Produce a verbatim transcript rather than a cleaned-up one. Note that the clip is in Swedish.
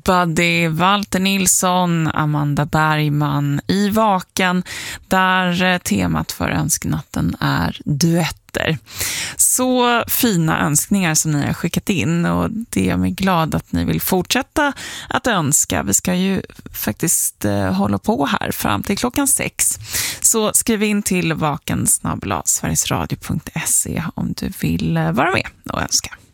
Buddy, Walter Nilsson, Amanda Bergman i Vaken, där temat för önsknatten är duetter. Så fina önskningar som ni har skickat in, och det gör mig glad att ni vill fortsätta att önska. Vi ska ju faktiskt eh, hålla på här fram till klockan sex. Så skriv in till vaken snabel-a sverigesradio punkt se om du vill eh, vara med och önska.